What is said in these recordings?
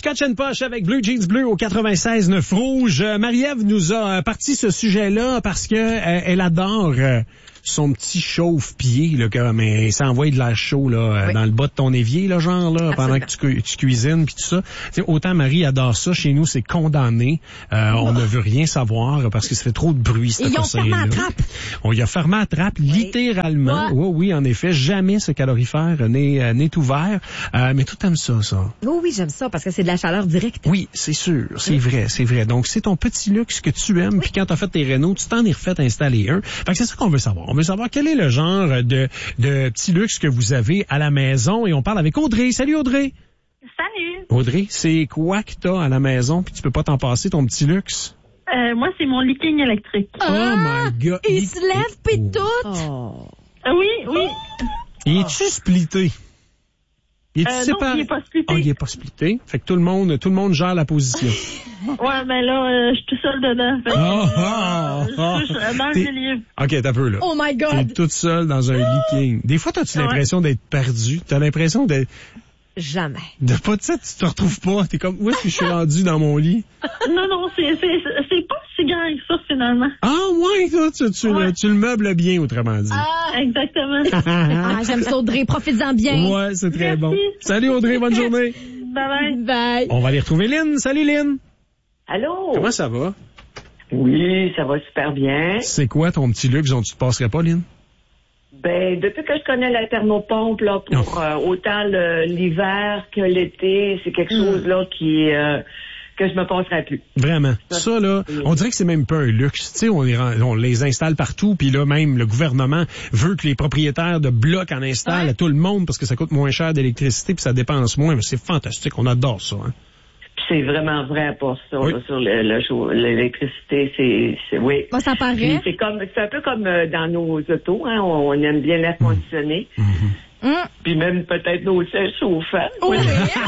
Scotch and Posh avec Blue Jeans Bleu au 96.9 Rouge. Marie-Ève nous a parti ce sujet-là parce que elle adore son petit chauffe-pied, là, comme ça envoie de l'air chaud là, dans le bas de ton évier, là, genre, là, pendant que tu cuisines puis tout ça. T'sais, autant Marie adore ça, chez nous, c'est condamné. On ne veut rien savoir parce que ça fait trop de bruit, cette coussin-là. Ils ont fermé la trappe. On y a fermé la trappe, littéralement. Oui, en effet, jamais ce calorifère n'est ouvert. Mais tout aime ça. Oui, j'aime ça parce que c'est de la chaleur directe. Oui, c'est sûr, c'est vrai. Donc, c'est ton petit luxe que tu aimes, puis quand t'as fait tes rénaux, tu t'en es refait installer un. Fait que c'est ça qu'on veut savoir. On veut savoir quel est le genre de petit luxe que vous avez à la maison. Et on parle avec Audrey. Salut, Audrey. Salut. Audrey, c'est quoi que t'as à la maison puis tu peux pas t'en passer, ton petit luxe? Moi, c'est mon leaking électrique. Oh my God. Il se lève pis tout. Oui. Il est-tu splitté? Il est séparé? Non, il est pas splitté. Il est pas splitté. Fait que tout le monde gère la position. Ouais, mais là, je suis tout seul dedans. Je suis dans le milieu. OK, t'as peu, là. Oh my God! T'es toute seule dans un leaking. Des fois, t'as-tu l'impression d'être perdu? T'as l'impression d'être... Jamais. De pas, tu sais, tu te retrouves pas. T'es comme, où est-ce que je suis rendu dans mon lit? Non, c'est pas si grand que ça, finalement. Ah, ouais, toi, tu le meubles bien, autrement dit. Ah, exactement. J'aime ça, Audrey. Profites-en bien. Ouais, c'est très bon. Salut, Audrey, bonne journée. Bye. On va aller retrouver Lynn. Salut, Lynn. Allô? Comment ça va? Oui, ça va super bien. C'est quoi ton petit luxe dont tu te passerais pas, Lynn? Ben, depuis que je connais la thermopompe, là, pour autant l'hiver que l'été, c'est quelque chose, là, que je me passerai plus. Vraiment. Ça, là, on dirait que c'est même pas un luxe. Tu sais, on les installe partout, puis là, même, le gouvernement veut que les propriétaires de blocs en installent à tout le monde parce que ça coûte moins cher d'électricité puis ça dépense moins. Mais c'est fantastique. On adore ça, hein. C'est vraiment vrai pour ça, là, sur l'électricité, c'est oui. Moi, ça paraît. C'est un peu comme dans nos autos, hein, on aime bien l'air conditionné. Puis même peut-être nos sièges chauffants. Oui.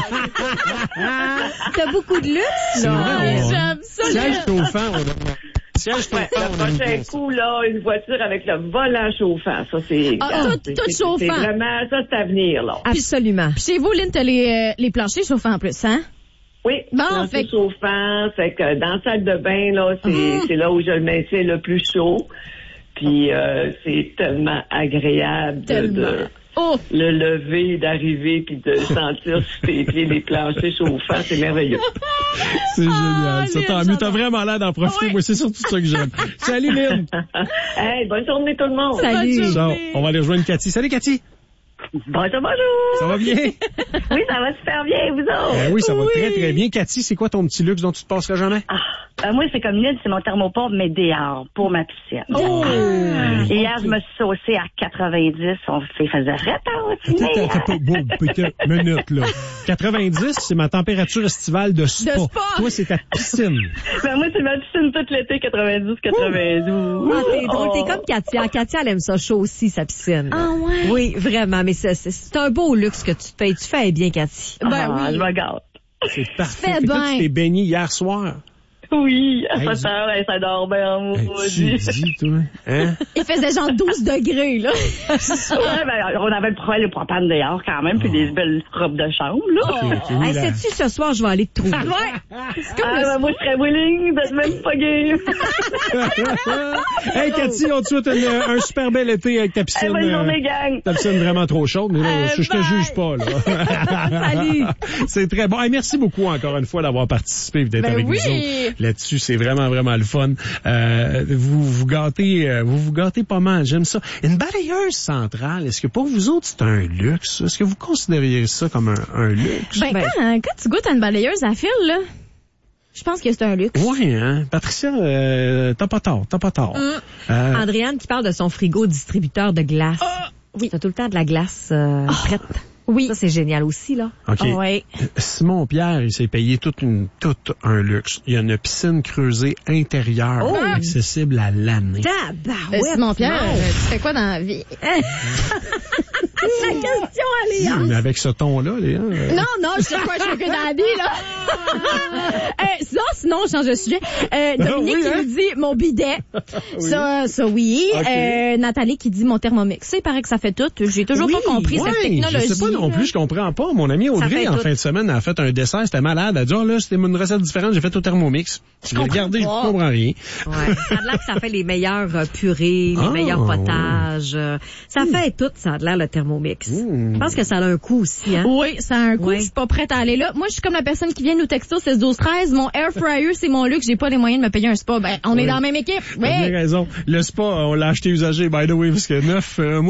T'as beaucoup de luxe, là. J'aime ça. Siège chauffant. Le prochain coup, là, une voiture avec le volant chauffant. Ça, c'est... tout chauffant. C'est vraiment, ça, c'est à venir, là. Absolument. Puis chez vous, Lynn, t'as les planchers chauffants en plus, hein? Oui, bon, fait chauffant, fait que dans la salle de bain, là, c'est là où je le maintiens le plus chaud. Puis c'est tellement agréable de le lever, d'arriver, puis de sentir sur tes pieds les planchers chauffants, c'est merveilleux. C'est génial. Ça, tant mieux. T'as vraiment l'air d'en profiter. Oui. Moi, c'est surtout ça que j'aime. Salut, Lynn. Hey, bonne journée tout le monde. Salut. On va aller rejoindre Cathy. Salut, Cathy. Bonjour. Ça va bien? Oui, ça va super bien, vous autres? Oui, ça va très, très bien. Cathy, c'est quoi ton petit luxe dont tu te passeras jamais? Moi, c'est comme Lynn, c'est mon thermopompe, mais dehors, pour ma piscine. Hier, je me suis saucée à 90. On faisait minute, là. 90, c'est ma température estivale de spa. Toi, c'est ta piscine. Moi, c'est ma piscine toute l'été, 90, 92. T'es drôle. T'es comme Katia. Katia, elle aime ça chaud aussi, sa piscine. Ah, ouais? Oui, vraiment. Mais c'est un beau luxe que tu te payes. Tu fais bien, Cathy. Oui. Je me gâte. C'est parfait. Toi, tu t'es baigné hier soir. Oui, à 7 heures, ça dormait en maudit. Tu dis, toi, hein? Il faisait genre 12 degrés, là. On avait le propane dehors quand même, puis des belles robes de chambre, là. Sais-tu, ce soir, je vais aller te trouver. Moi, je serais willing d'être même pas game. Hey, Cathy, on te souhaite un super bel été avec ta piscine. Bonne journée, gang. Ta piscine vraiment trop chaude, mais là, je te juge pas, là. Salut. C'est très bon. Hey, merci beaucoup encore une fois d'avoir participé et d'être avec nous autres. Là-dessus, c'est vraiment, vraiment le fun. Vous vous gâtez pas mal. J'aime ça. Une balayeuse centrale, est-ce que pour vous autres, c'est un luxe? Est-ce que vous considériez ça comme un luxe? Quand tu goûtes à une balayeuse à fil, là, je pense que c'est un luxe. Oui, hein? Patricia, t'as pas tort. Andréane qui parle de son frigo distributeur de glace. Oui. T'as tout le temps de la glace prête. Oui. Ça, c'est génial aussi, là. OK. Oui. Simon Pierre, il s'est payé tout un luxe. Il y a une piscine creusée intérieure accessible à l'année. Simon Pierre, tu fais quoi dans la vie? La question, Léa. Mais avec ce ton-là, Léa. Non, je sais pas, je suis que Daddy, là. Sinon, on change de sujet. Dominique qui nous dit mon bidet. Oui. Ça, oui. Okay. Nathalie qui dit mon Thermomix. Il paraît que ça fait tout. J'ai toujours pas compris cette technologie. Je sais pas non plus, je comprends pas. Mon amie Audrey, en fin de semaine, a fait un dessert, c'était malade. Elle a dit, là, c'était une recette différente, j'ai fait au Thermomix. Je l'ai regardé, je comprends rien. Ouais. Ça a l'air que ça fait les meilleurs purées, les meilleurs potages. Ça fait tout, ça a l'air, le Thermomix. Je pense que ça a un coût aussi, hein. Oui, ça a un coût. Je suis pas prête à aller là. Moi, je suis comme la personne qui vient nous texter 16-12-13. Mon air fryer, c'est mon luxe. J'ai pas les moyens de me payer un spa. Ben, on est dans la même équipe. T'as bien raison. Le spa, on l'a acheté usagé, by the way, parce que neuf, moi,